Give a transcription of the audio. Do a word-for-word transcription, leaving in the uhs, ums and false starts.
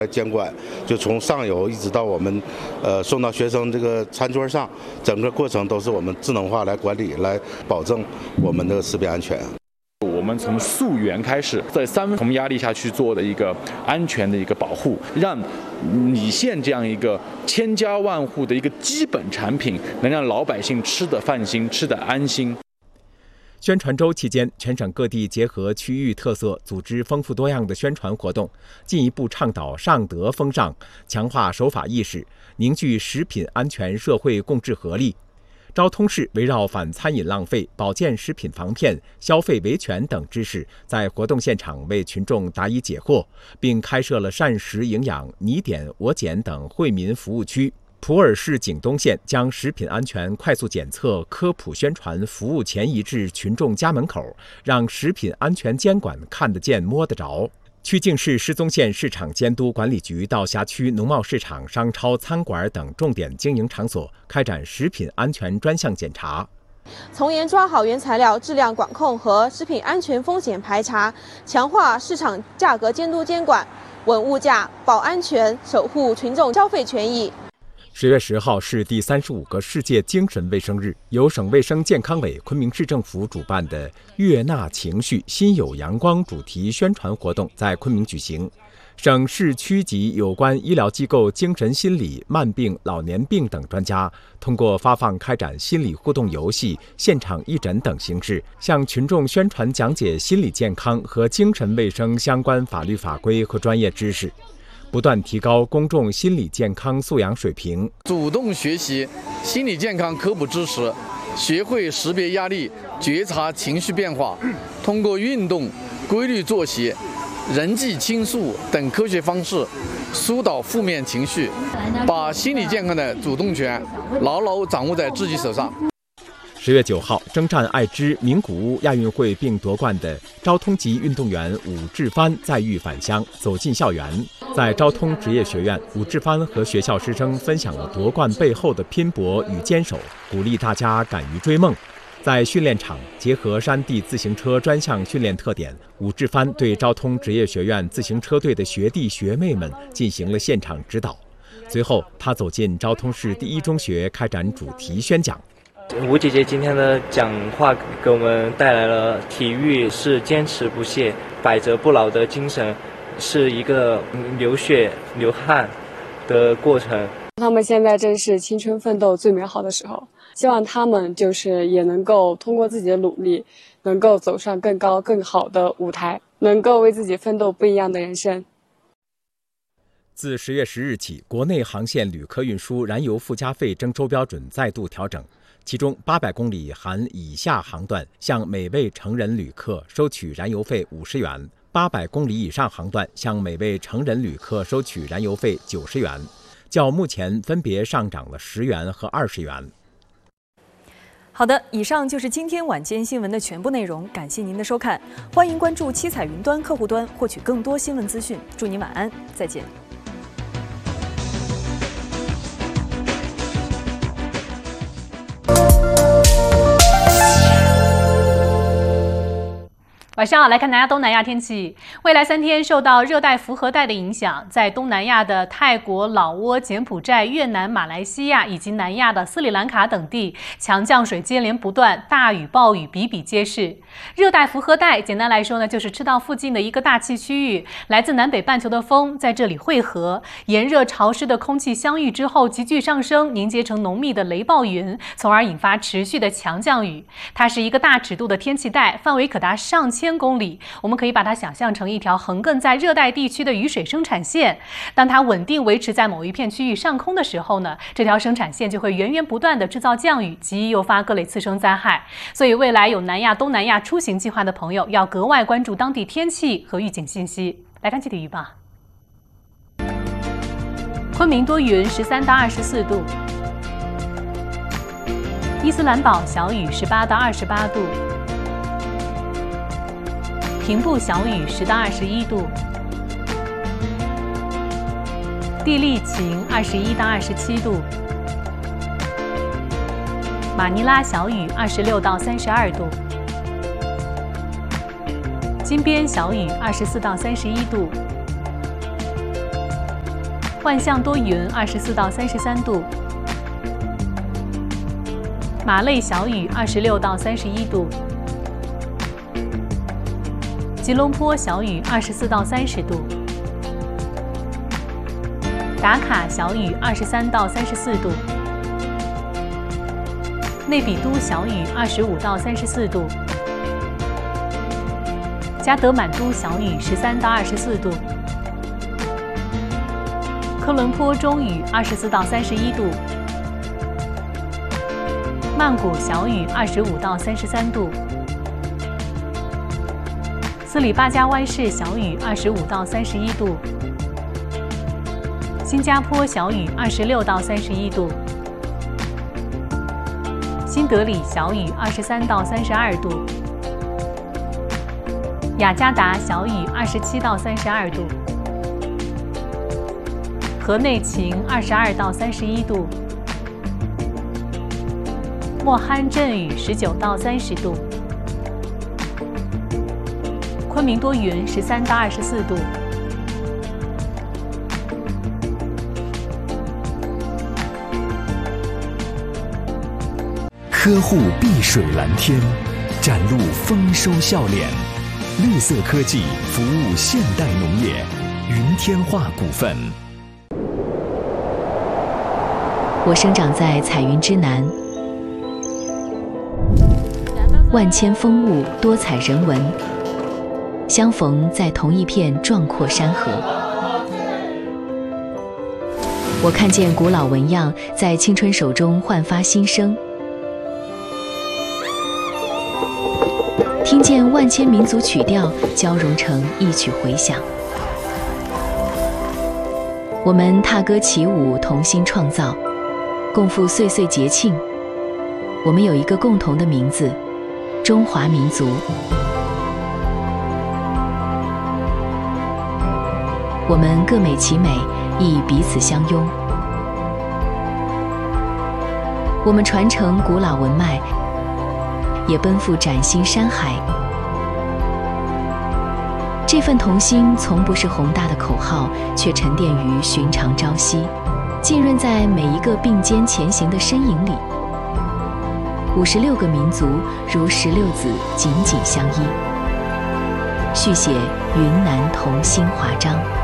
监管就从上游一直到我们，呃，送到学生这个餐桌上，整个过程都是我们智能化来管理，来保证我们的食品安全。 我们从溯源开始，在三重压力下去做的一个安全的一个保护，让米线这样一个千家万户的一个基本产品，能让老百姓吃得放心，吃得安心。 宣传周期间，全省各地结合区域特色，组织丰富多样的宣传活动，进一步倡导上德风尚，强化守法意识，凝聚食品安全社会共治合力。昭通市围绕反餐饮浪费、保健食品防骗、消费维权等知识，在活动现场为群众答疑解惑，并开设了膳食营养、你点我检等惠民服务区。普洱市景东县将食品安全快速检测、科普宣传服务前移至群众家门口，让食品安全监管看得见、摸得着。曲靖市失踪县市场监督管理局到辖区农贸市场、商超、餐馆等重点经营场所开展食品安全专项检查， 从严抓好原材料质量管控和食品安全风险排查，强化市场价格监督监管，稳物价、保安全，守护群众消费权益。 十月十号是第三十五个世界精神卫生日，由省卫生健康委、昆明市政府主办的“悦纳情绪，心有阳光”主题宣传活动在昆明举行。省市区级有关医疗机构精神心理、慢病、老年病等专家，通过发放、开展心理互动游戏、现场义诊等形式，向群众宣传讲解心理健康和精神卫生相关法律法规和专业知识，不断提高公众心理健康素养水平， 主动学习心理健康科普知识，学会识别压力、觉察情绪变化，通过运动、规律作息、人际倾诉等科学方式疏导负面情绪，把心理健康的主动权牢牢掌握在自己手上。 十月九号，征战爱知名古屋亚运会并夺冠的昭通籍运动员武志帆再遇返乡，走进校园。在昭通职业学院，武志帆和学校师生分享了夺冠背后的拼搏与坚守，鼓励大家敢于追梦。在训练场，结合山地自行车专项训练特点，武志帆对昭通职业学院自行车队的学弟学妹们进行了现场指导。随后，他走进昭通市第一中学，开展主题宣讲。 吴姐姐今天的讲话给我们带来了体育是坚持不懈、百折不挠的精神，是一个流血流汗的过程。 他们现在正是青春奋斗最美好的时候，希望他们就是也能够通过自己的努力，能够走上更高更好的舞台，能够为自己奋斗不一样的人生。 自十月十日起，国内航线旅客运输燃油附加费征收标准再度调整。其中八百公里含以下航段向每位成人旅客收取燃油费五十元，八百公里以上航段向每位成人旅客收取燃油费九十元，较目前分别上涨了十元和二十元。 好的，以上就是今天晚间新闻的全部内容，感谢您的收看，欢迎关注七彩云端客户端获取更多新闻资讯。祝您晚安，再见。 晚上好，来看南亚东南亚天气。未来三天受到热带符合带的影响，在东南亚的泰国、老挝、柬埔寨、越南、马来西亚以及南亚的斯里兰卡等地，强降水接连不断，大雨暴雨比比皆是。热带符合带简单来说呢，就是赤道附近的一个大气区域，来自南北半球的风在这里汇合，炎热潮湿的空气相遇之后急剧上升，凝结成浓密的雷暴云，从而引发持续的强降雨。它是一个大尺度的天气带，范围可达上千公里，我们可以把它想象成一条横亘在热带地区的雨水生产线。当它稳定维持在某一片区域上空的时候呢，这条生产线就会源源不断的制造降雨，极易诱发各类次生灾害。所以未来有南亚、东南亚出行计划的朋友要格外关注当地天气和预警信息。来看气体预报。昆明多云，十三到二十四度；伊斯兰堡小雨，十八到二十八度；平步小雨，十到二十一度；地利晴，二十一到二十七度；马尼拉小雨，二十六到三十二度；金边小雨，二十四到三十一度； 万象多云，二十四到三十三度；马累小雨，二十六到三十一度；吉隆坡小雨，二十四到三十度；达卡小雨，二十三到三十四度；内比都小雨，二十五到三十四度；加德满都小雨，十三到二十四度；科伦坡中雨，二十四到三十一度；曼谷小雨，二十五到三十三度；斯里巴加湾市小雨，二十五到三十一度；新加坡小雨，二十六到三十一度；新德里小雨，二十三到三十二度；雅加达小雨，二十七到三十二度；河内晴，二十二到三十一度；莫罕阵雨，十九到三十度；昆明多云，十三到二十四度； 呵护碧水蓝天，展露丰收笑脸。绿色科技服务现代农业，云天化股份。 我生长在彩云之南，万千风物，多彩人文，相逢在同一片壮阔山河。我看见古老纹样在青春手中焕发新生，听见万千民族曲调交融成一曲回响。我们踏歌起舞，同心创造，共赴岁岁节庆。我们有一个共同的名字，中华民族。我们各美其美，亦彼此相拥。我们传承古老文脉，也奔赴崭新山海。这份同心从不是宏大的口号，却沉淀于寻常朝夕，浸润在每一个并肩前行的身影里。五十六个民族如石榴籽紧紧相依，续写云南同心华章。